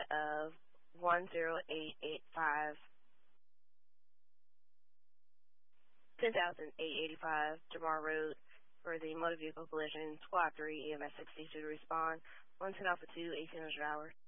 of 10885, 10,885 Jamar Road for the motor vehicle collision. Squad 3, EMS 62 to respond. 110 Alpha 2, 1800 hours.